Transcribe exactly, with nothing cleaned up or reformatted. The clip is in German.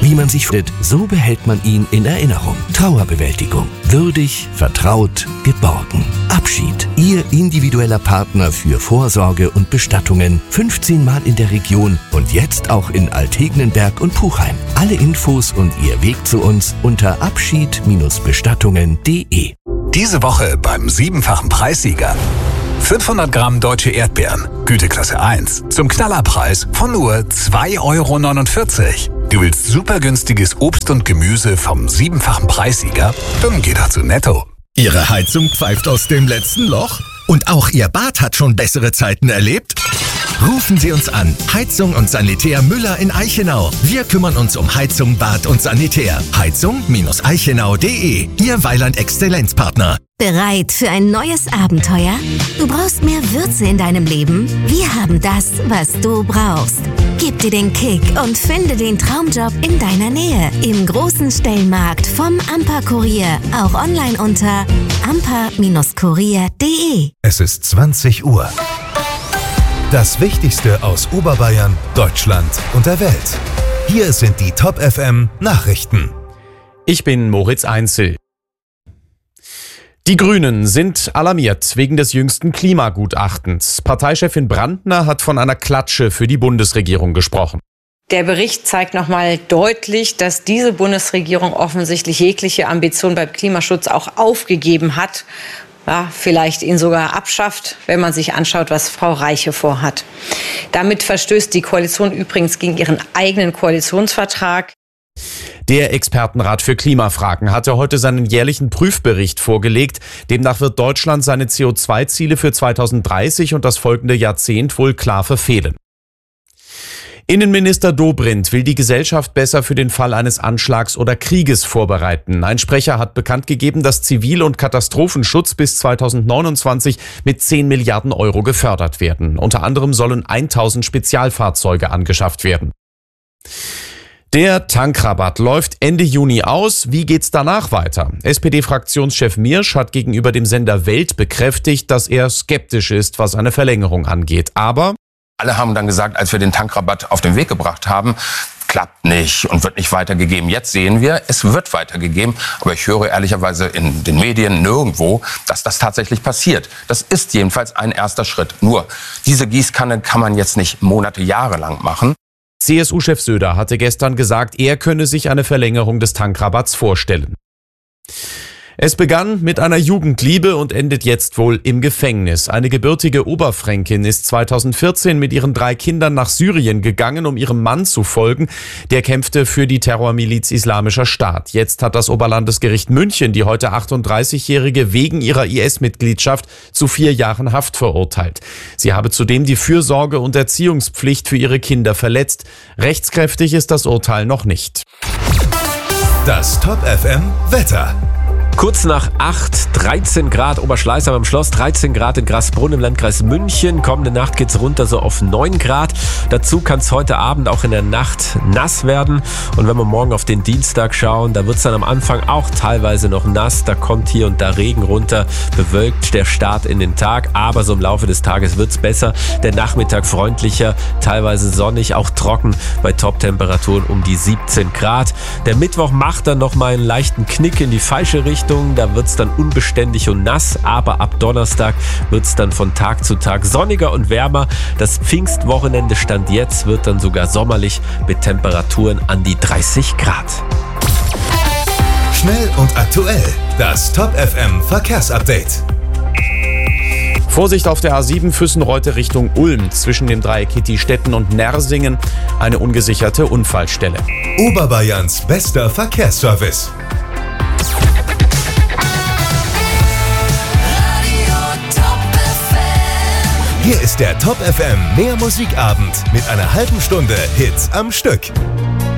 Wie man sich fühlt, so behält man ihn in Erinnerung. Trauerbewältigung. Würdig, vertraut, geborgen. Abschied. Ihr individueller Partner für Vorsorge und Bestattungen. fünfzehn Mal in der Region und jetzt auch in Altegnenberg und Puchheim. Alle Infos und Ihr Weg zu uns unter abschied Bestattungen punkt de. Diese Woche beim siebenfachen Preissieger. fünfhundert Gramm deutsche Erdbeeren, Güteklasse eins, zum Knallerpreis von nur zwei Euro neunundvierzig. Du willst super günstiges Obst und Gemüse vom siebenfachen Preissieger? Dann geh doch zu Netto. Ihre Heizung pfeift aus dem letzten Loch? Und auch Ihr Bad hat schon bessere Zeiten erlebt? Rufen Sie uns an. Heizung und Sanitär Müller in Eichenau. Wir kümmern uns um Heizung, Bad und Sanitär. Heizung Eichenau punkt de. Ihr Weiland-Exzellenzpartner. Bereit für ein neues Abenteuer? Du brauchst mehr Würze in deinem Leben? Wir haben das, was du brauchst. Gib dir den Kick und finde den Traumjob in deiner Nähe. Im großen Stellmarkt vom Amper-Kurier. Auch online unter amper Kurier punkt de. Es ist zwanzig Uhr. Das Wichtigste aus Oberbayern, Deutschland und der Welt. Hier sind die Top F M Nachrichten. Ich bin Moritz Einzel. Die Grünen sind alarmiert wegen des jüngsten Klimagutachtens. Parteichefin Brandner hat von einer Klatsche für die Bundesregierung gesprochen. Der Bericht zeigt nochmal deutlich, dass diese Bundesregierung offensichtlich jegliche Ambition beim Klimaschutz auch aufgegeben hat. Ja, vielleicht ihn sogar abschafft, wenn man sich anschaut, was Frau Reiche vorhat. Damit verstößt die Koalition übrigens gegen ihren eigenen Koalitionsvertrag. Der Expertenrat für Klimafragen hatte heute seinen jährlichen Prüfbericht vorgelegt. Demnach wird Deutschland seine C O zwei Ziele für zweitausenddreißig und das folgende Jahrzehnt wohl klar verfehlen. Innenminister Dobrindt will die Gesellschaft besser für den Fall eines Anschlags oder Krieges vorbereiten. Ein Sprecher hat bekannt gegeben, dass Zivil- und Katastrophenschutz bis zweitausendneunundzwanzig mit zehn Milliarden Euro gefördert werden. Unter anderem sollen tausend Spezialfahrzeuge angeschafft werden. Der Tankrabatt läuft Ende Juni aus. Wie geht's danach weiter? S P D-Fraktionschef Miersch hat gegenüber dem Sender Welt bekräftigt, dass er skeptisch ist, was eine Verlängerung angeht. Aber alle haben dann gesagt, als wir den Tankrabatt auf den Weg gebracht haben, klappt nicht und wird nicht weitergegeben. Jetzt sehen wir, es wird weitergegeben. Aber ich höre ehrlicherweise in den Medien nirgendwo, dass das tatsächlich passiert. Das ist jedenfalls ein erster Schritt. Nur, diese Gießkanne kann man jetzt nicht Monate, Jahre lang machen. C S U-Chef Söder hatte gestern gesagt, er könne sich eine Verlängerung des Tankrabatts vorstellen. Es begann mit einer Jugendliebe und endet jetzt wohl im Gefängnis. Eine gebürtige Oberfränkin ist zweitausendvierzehn mit ihren drei Kindern nach Syrien gegangen, um ihrem Mann zu folgen. Der kämpfte für die Terrormiliz Islamischer Staat. Jetzt hat das Oberlandesgericht München die heute achtunddreißigjährige wegen ihrer I S-Mitgliedschaft zu vier Jahren Haft verurteilt. Sie habe zudem die Fürsorge- und Erziehungspflicht für ihre Kinder verletzt. Rechtskräftig ist das Urteil noch nicht. Das Top F M Wetter. Kurz nach acht, dreizehn Grad Oberschleißheim am Schloss, dreizehn Grad in Grasbrunn im Landkreis München. Kommende Nacht geht's runter so auf neun Grad. Dazu kann es heute Abend auch in der Nacht nass werden. Und wenn wir morgen auf den Dienstag schauen, da wird's dann am Anfang auch teilweise noch nass. Da kommt hier und da Regen runter, bewölkt der Start in den Tag. Aber so im Laufe des Tages wird's besser. Der Nachmittag freundlicher, teilweise sonnig, auch trocken bei Top-Temperaturen um die siebzehn Grad. Der Mittwoch macht dann noch mal einen leichten Knick in die falsche Richtung. Da wird es dann unbeständig und nass, aber ab Donnerstag wird es dann von Tag zu Tag sonniger und wärmer. Das Pfingstwochenende Stand jetzt wird dann sogar sommerlich mit Temperaturen an die dreißig Grad. Schnell und aktuell, das Top F M Verkehrsupdate. Vorsicht auf der A sieben Füssenreute Richtung Ulm zwischen dem Dreieck Hitti-Stetten und Nersingen, eine ungesicherte Unfallstelle. Oberbayerns bester Verkehrsservice. Hier ist der Top F M Mehr Musikabend mit einer halben Stunde Hits am Stück.